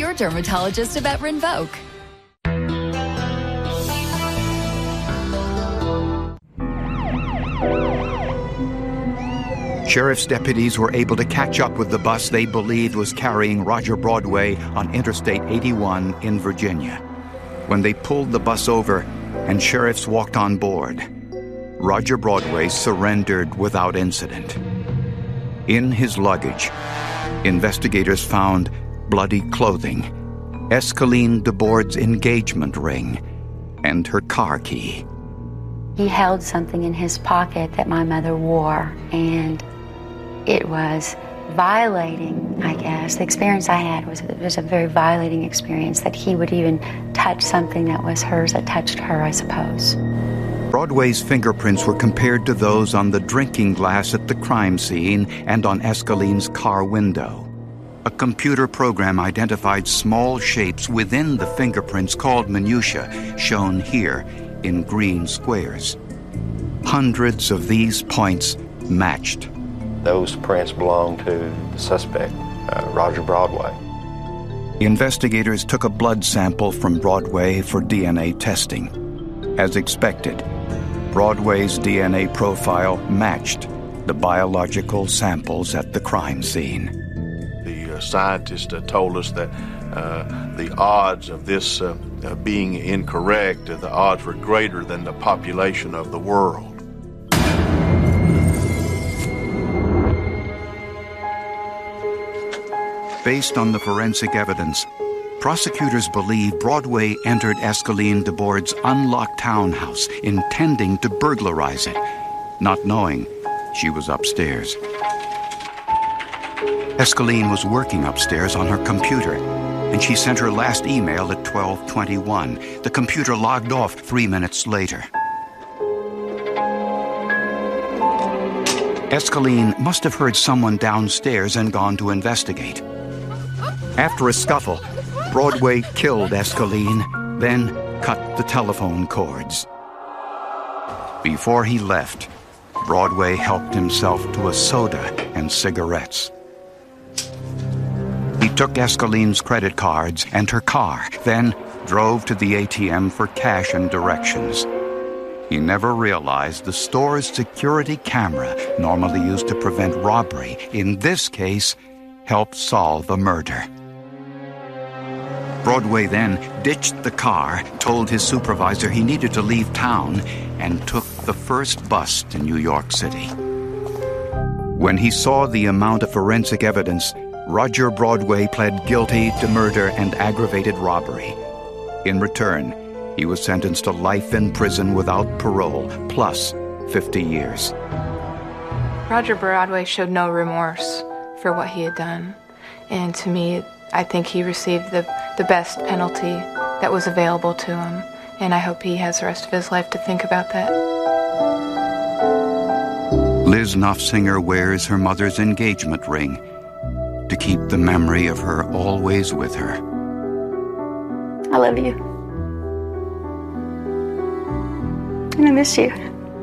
your dermatologist about Rinvoq. Sheriff's deputies were able to catch up with the bus they believed was carrying Roger Broadway on Interstate 81 in Virginia. When they pulled the bus over and sheriffs walked on board, Roger Broadway surrendered without incident. In his luggage, investigators found bloody clothing, Escaline DeBoard's engagement ring, and her car key. He held something in his pocket that my mother wore, and it was violating, I guess. The experience I had was a very violating experience, that he would even touch something that was hers, that touched her, I suppose. Broadway's fingerprints were compared to those on the drinking glass at the crime scene and on Escaline's car window. A computer program identified small shapes within the fingerprints called minutiae, shown here in green squares. Hundreds of these points matched. Those prints belong to the suspect, Roger Broadway. Investigators took a blood sample from Broadway for DNA testing. As expected, Broadway's DNA profile matched the biological samples at the crime scene. The scientist told us that the odds of this being incorrect, the odds were greater than the population of the world. Based on the forensic evidence, prosecutors believe Broadway entered Escaline DeBoard's unlocked townhouse, intending to burglarize it, not knowing she was upstairs. Escaline was working upstairs on her computer, and she sent her last email at 12:21. The computer logged off 3 minutes later. Escaline must have heard someone downstairs and gone to investigate. After a scuffle, Broadway killed Escaline, then cut the telephone cords. Before he left, Broadway helped himself to a soda and cigarettes. He took Escaline's credit cards and her car, then drove to the ATM for cash and directions. He never realized the store's security camera, normally used to prevent robbery, in this case, helped solve the murder. Broadway then ditched the car, told his supervisor he needed to leave town, and took the first bus to New York City. When he saw the amount of forensic evidence, Roger Broadway pled guilty to murder and aggravated robbery. In return, he was sentenced to life in prison without parole, plus 50 years. Roger Broadway showed no remorse for what he had done. And to me, I think he received the best penalty that was available to him. And I hope he has the rest of his life to think about that. Liz Nofsinger wears her mother's engagement ring to keep the memory of her always with her. I love you. And I miss you.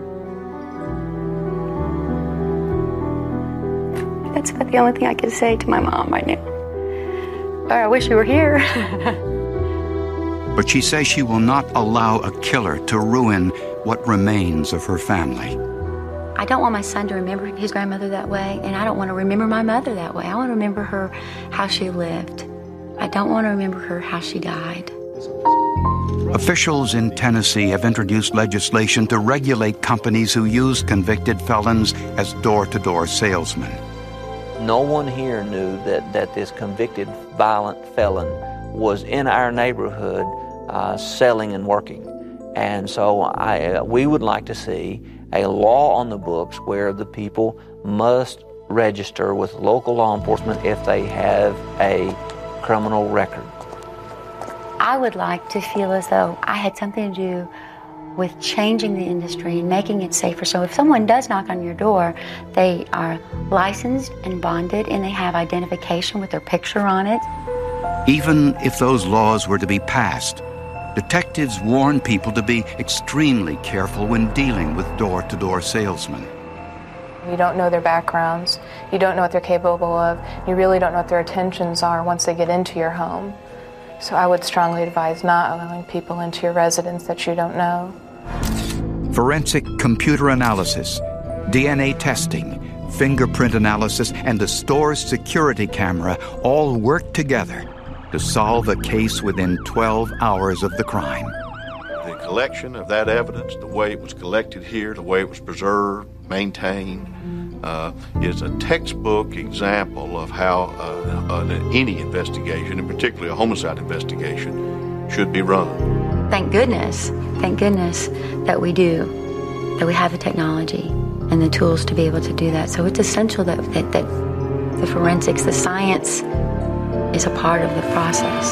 That's about the only thing I can say to my mom right now. Or I wish you were here. But she says she will not allow a killer to ruin what remains of her family. I don't want my son to remember his grandmother that way, and I don't want to remember my mother that way. I want to remember her how she lived. I don't want to remember her how she died. Officials in Tennessee have introduced legislation to regulate companies who use convicted felons as door-to-door salesmen. No one here knew that this convicted violent felon was in our neighborhood selling and working. And so we would like to see a law on the books where the people must register with local law enforcement if they have a criminal record. I would like to feel as though I had something to do with changing the industry and making it safer. So if someone does knock on your door, they are licensed and bonded and they have identification with their picture on it. Even if those laws were to be passed, detectives warn people to be extremely careful when dealing with door-to-door salesmen. You don't know their backgrounds. You don't know what they're capable of. You really don't know what their intentions are once they get into your home. So I would strongly advise not allowing people into your residence that you don't know. Forensic computer analysis, DNA testing, fingerprint analysis, and the store's security camera all worked together to solve a case within 12 hours of the crime. The collection of that evidence, the way it was collected here, the way it was preserved, maintained, is a textbook example of how any investigation, and particularly a homicide investigation, should be run. Thank goodness that we do, that we have the technology and the tools to be able to do that. So it's essential that the forensics, the science, is a part of the process.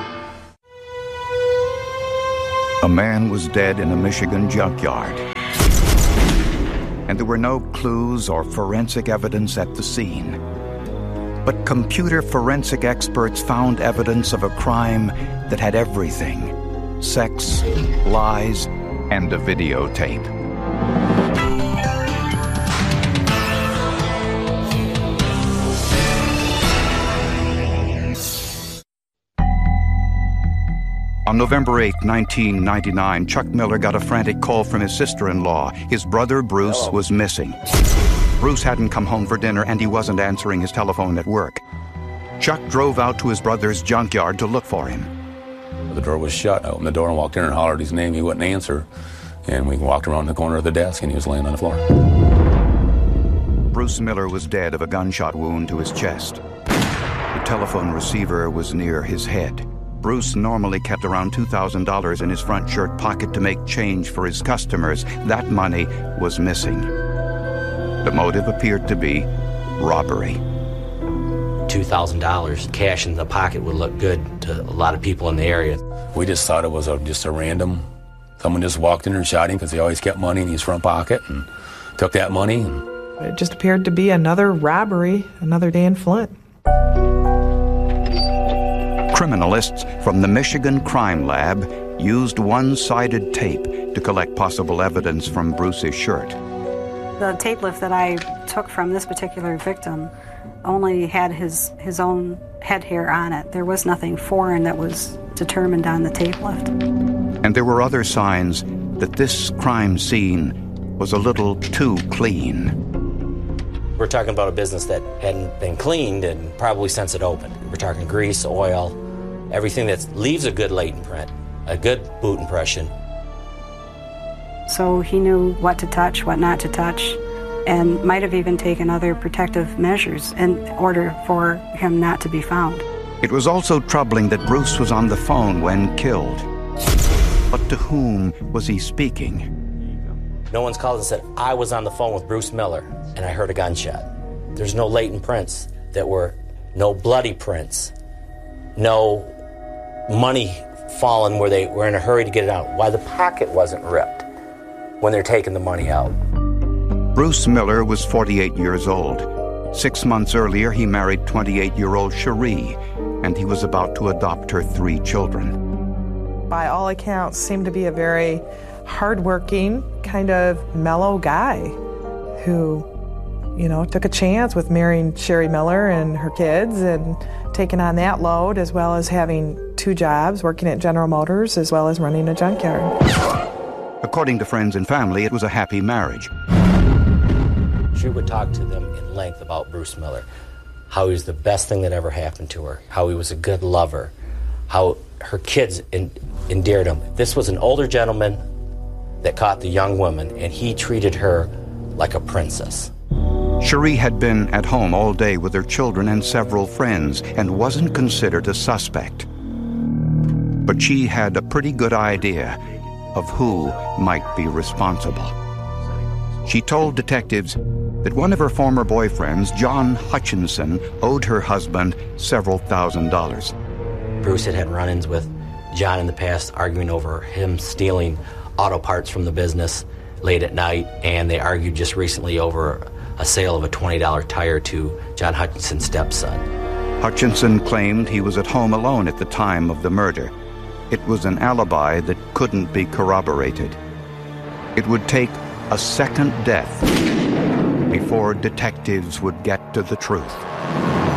A man was dead in a Michigan junkyard, and there were no clues or forensic evidence at the scene. But computer forensic experts found evidence of a crime that had everything: sex, lies, and a videotape. On November 8, 1999, Chuck Miller got a frantic call from his sister-in-law. His brother, Bruce, was missing. Bruce hadn't come home for dinner, and he wasn't answering his telephone at work. Chuck drove out to his brother's junkyard to look for him. The door was shut. I opened the door and walked in and hollered his name. He wouldn't answer. And we walked around the corner of the desk, and he was laying on the floor. Bruce Miller was dead of a gunshot wound to his chest. The telephone receiver was near his head. Bruce normally kept around $2,000 in his front shirt pocket to make change for his customers. That money was missing. The motive appeared to be robbery. $2,000 cash in the pocket would look good to a lot of people in the area. We just thought it was just a random, someone just walked in and shot him because he always kept money in his front pocket and took that money. It just appeared to be another robbery, another day in Flint. Criminalists from the Michigan Crime Lab used one-sided tape to collect possible evidence from Bruce's shirt. The tape lift that I took from this particular victim only had his own head hair on it. There was nothing foreign that was determined on the tape lift. And there were other signs that this crime scene was a little too clean. We're talking about a business that hadn't been cleaned and probably since it opened. We're talking grease, oil, everything that leaves a good latent print, a good boot impression. So he knew what to touch, what not to touch, and might have even taken other protective measures in order for him not to be found. It was also troubling that Bruce was on the phone when killed. But to whom was he speaking? No one's called and said, I was on the phone with Bruce Miller and I heard a gunshot. There's no latent prints that were, no bloody prints, no money fallen where they were in a hurry to get it out. Why the pocket wasn't ripped when they're taking the money out. Bruce Miller was 48 years old. 6 months earlier, he married 28-year-old Cherie, and he was about to adopt her 3 children. By all accounts, seemed to be a very hardworking, kind of mellow guy who, took a chance with marrying Sherry Miller and her kids and taking on that load, as well as having 2 jobs, working at General Motors, as well as running a junkyard. According to friends and family, it was a happy marriage. She would talk to them in length about Bruce Miller, how he was the best thing that ever happened to her, how he was a good lover, how her kids endeared him. This was an older gentleman that caught the young woman, and he treated her like a princess. Cherie had been at home all day with her children and several friends and wasn't considered a suspect. But she had a pretty good idea of who might be responsible. She told detectives that one of her former boyfriends, John Hutchinson, owed her husband several $1,000s. Bruce had run-ins with John in the past, arguing over him stealing auto parts from the business late at night, and they argued just recently over a sale of a $20 tire to John Hutchinson's stepson. Hutchinson claimed he was at home alone at the time of the murder. It was an alibi that couldn't be corroborated. It would take a second death before detectives would get to the truth.